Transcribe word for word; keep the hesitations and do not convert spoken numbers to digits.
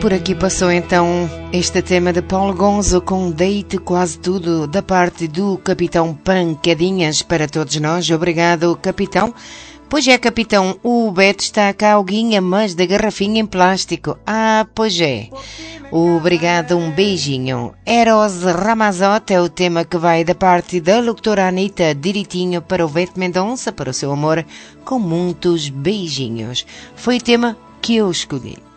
por aqui passou então este tema de Paulo Gonzo com Deite Quase Tudo, da parte do Capitão Pancadinhas para todos nós. Obrigado, Capitão. Pois é, Capitão, o Beto está cá alguinha, mas da garrafinha em plástico. Ah, pois é. Obrigado, um beijinho. Eros Ramazotti é o tema que vai da parte da locutora Anitta, direitinho para o Beto Mendonça, para o seu amor, com muitos beijinhos. Foi o tema que eu escolhi.